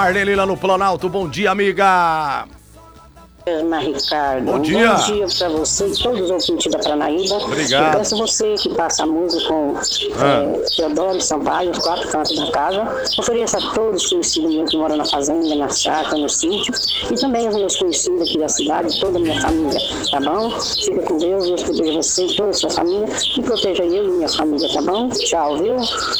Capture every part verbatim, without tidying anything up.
Marlene lá no Planalto, bom dia, amiga. Ana Ricardo, bom dia. Um bom dia para você e todos os ouvintes da Paranaíba. Obrigado. Eu peço você que passa a música com ah. é, Teodoro Sampaio, os quatro cantos da casa. Ofereça a todos os conhecidos meus que moram na fazenda, na chácara, no sítio. E também aos meus conhecidos aqui da cidade, toda a minha família, tá bom? Fica com Deus, Deus proteja você e toda a sua família. E proteja eu e minha família, tá bom? Tchau, viu?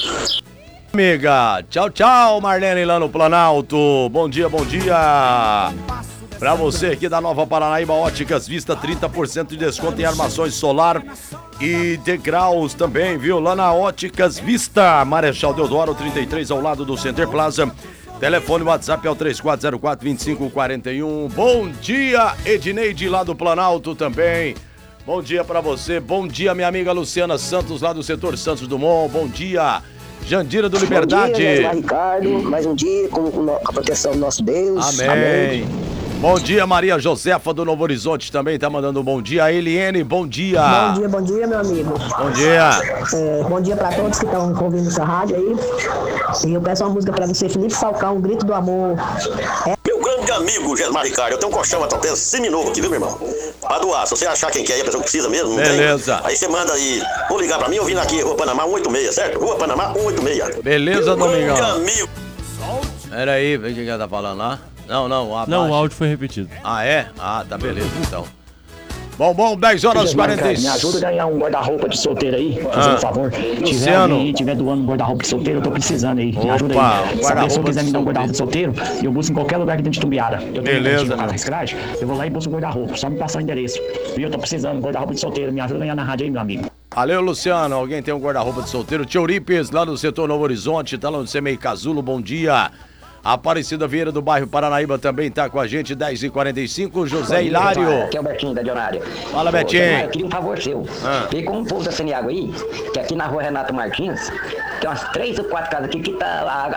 Amiga, tchau, tchau, Marlene lá no Planalto. Bom dia, bom dia. Pra você aqui da Nova Paranaíba, Óticas Vista, trinta por cento de desconto em armações solar e degraus também, viu? Lá na Óticas Vista, Marechal Deodoro, trinta e três, ao lado do Center Plaza. Telefone WhatsApp é o três quatro zero quatro, dois cinco quatro um. Bom dia, Edneide lá do Planalto também. Bom dia pra você. Bom dia, minha amiga Luciana Santos lá do setor Santos Dumont. Bom dia, Jandira do Liberdade. Bom dia, Ricardo. Mais um dia com a proteção do nosso Deus. Amém. Amém. Bom dia, Maria Josefa do Novo Horizonte também tá mandando um bom dia. A Eliene, bom dia. Bom dia, bom dia, meu amigo. Bom dia. É, bom dia pra todos que estão ouvindo essa rádio aí. E eu peço uma música pra você, Felipe Falcão, um Grito do Amor. É... Meu grande amigo, Gesmar Ricardo, eu tenho um colchão atropelo seminovo aqui, viu, meu irmão? Pra doar, se você achar quem quer aí, a pessoa que precisa mesmo, não beleza. Tem? Aí você manda aí, vou ligar pra mim, eu vim aqui, Rua Panamá cento e oitenta e seis, certo? Rua Panamá cento e oitenta e seis. Beleza, meu Domingão. Grande amigo. Pera aí, vê o que ela tá falando lá. Não, não, abaixo. Não, o áudio foi repetido. Ah, é? Ah, tá beleza, então. Bom, bom, dez horas e quarenta e seis. Me ajuda a ganhar um guarda-roupa de solteiro aí, fazendo ah, um favor. Luciano. Tiver alguém, tiver doando um guarda-roupa de solteiro, eu tô precisando aí. Me ajuda aí. Se a pessoa quiser me dar um guarda-roupa de solteiro, eu busco em qualquer lugar aqui dentro de Tumbiara. Eu beleza. Na escrade, eu vou lá e busco um guarda-roupa. Só me passar o endereço. E eu tô precisando de um guarda-roupa de solteiro. Me ajuda a ganhar na rádio aí, meu amigo. Valeu, Luciano. Alguém tem um guarda-roupa de solteiro? Teoripes, lá no setor Novo Horizonte, tá lá no Semei Casulo, bom dia. Aparecida Vieira do bairro Paranaíba também tá com a gente, dez e quarenta e cinco, José Hilário. Aqui é o Betinho da Dionária. Fala, Betinho. Eu queria um favor seu. Ah. Vem com um povo da Saniago aí, que aqui na rua Renato Martins, tem umas três ou quatro casas aqui que tá,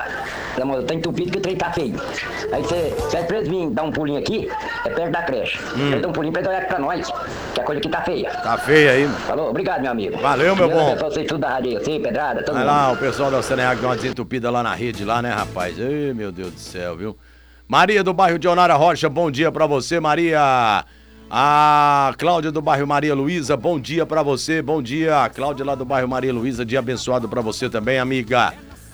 a, tá entupido que o trem tá feio. Aí você pede pra eles virem dar um pulinho aqui, é perto da creche. Hum. Eles dão um pulinho pra eles olharem pra nós, que a coisa aqui tá feia. Tá feia aí, mano. Falou? Obrigado, meu amigo. Valeu, meu bom. Pessoal, vocês tudo da rádio aí, você, Pedrada, todo Vai mundo. lá, o pessoal da Saniago deu uma desentupida lá na rede, lá, né, rapaz? Ei, meu Deus do céu, viu? Maria do bairro Dionara Rocha, bom dia pra você, Maria. A Cláudia do bairro Maria Luísa, bom dia pra você, bom dia. A Cláudia lá do bairro Maria Luísa, dia abençoado pra você também, amiga.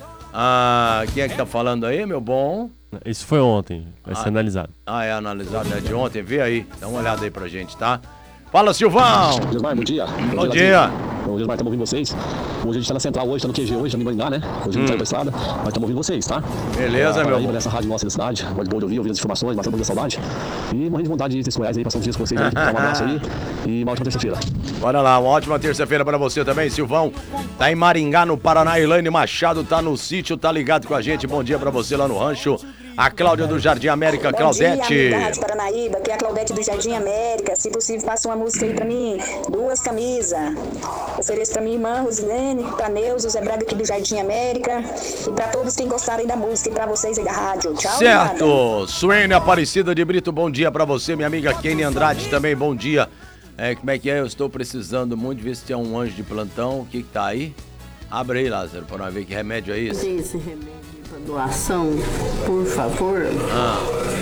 Ah, quem é que tá falando aí, meu bom? Isso foi ontem, vai ser ah, analisado. Ah, é analisado, é de ontem, vê aí, dá uma olhada aí pra gente, tá? Fala, Silvão! Gesmar, bom dia. Bom, bom dia. Bom, Gesmar, estamos ouvindo vocês. Hoje a gente tá na central, hoje tá no Q G, hoje tá no Maringá, né? Hoje a gente hum. tá pra estrada, mas estamos ouvindo vocês, tá? Beleza, meu irmão. Nessa rádio nossa da cidade, pode bom de ouvir, ouvir as informações, bastante muita saudade. E morrendo de vontade de ter escolhido aí, passar uns dias com vocês aí, dar um abraço aí. E uma ótima terça-feira. Bora lá, uma ótima terça-feira pra você também, Silvão. Tá em Maringá, no Paraná, Elaine Machado tá no sítio, tá ligado com a gente. Bom dia pra você lá no rancho. A Cláudia do Jardim América, Claudete. Bom dia, amiga da Rádio Paranaíba, aqui é a Claudete do Jardim América. Se possível, passa uma música aí pra mim, duas camisas. Ofereço pra minha irmã, Rosilene, pra Neuza, o Zé Braga aqui do Jardim América. E pra todos que gostarem da música e pra vocês aí da rádio. Tchau, certo. Obrigada. Suene Aparecida de Brito, bom dia pra você. Minha amiga Kenny Andrade também, bom dia. É, como é que é? Eu estou precisando muito de ver se tem um anjo de plantão. O que que tá aí? Abre aí, Lázaro, pra nós ver que remédio é esse. Tem esse remédio pra doação, por favor. Ah.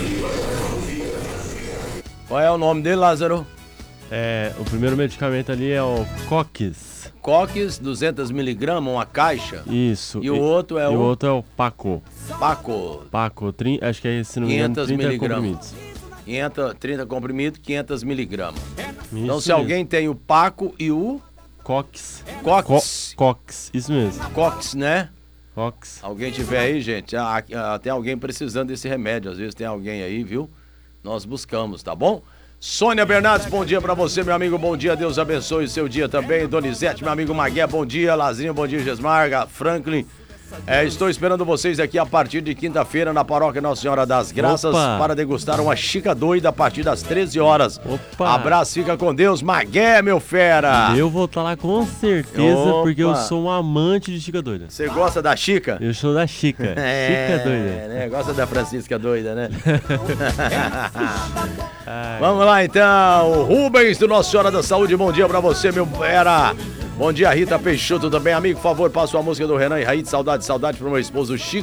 Qual é o nome dele, Lázaro? É, o primeiro medicamento ali é o Cox. Cox, duzentos miligramas, uma caixa. Isso. E, e o outro é e o... E o outro é o Paco. Paco. Paco, tri... acho que é, se não me engano, trinta comprimidos. quinhentos, trinta comprimidos, quinhentos miligramas. Isso então, se mesmo. alguém tem o Paco e o... Cox. Cox. Co Cox, isso mesmo. Cox, né? Cox. Alguém tiver aí, gente, ah, ah, tem alguém precisando desse remédio. Às vezes tem alguém aí, viu? Nós buscamos, tá bom? Sônia Bernardes, bom dia pra você, meu amigo. Bom dia, Deus abençoe o seu dia também. Donizete, meu amigo Magué, bom dia. Lazinho, bom dia, Gesmarga. Franklin, é, estou esperando vocês aqui a partir de quinta-feira na Paróquia Nossa Senhora das Graças. Opa. Para degustar uma chica doida a partir das treze horas. Opa. Abraço, fica com Deus. Magué, meu fera. Eu vou estar lá com certeza. Opa. Porque eu sou um amante de chica doida. Você gosta da chica? Eu sou da chica. É, chica doida. Né? Gosta da Francisca doida, né? Vamos lá então. Rubens do Nossa Senhora da Saúde, bom dia pra você, meu fera. Bom dia, Rita Peixoto também. Amigo, por favor, passa a música do Renan e Raí, saudade, saudade pro meu esposo Chico.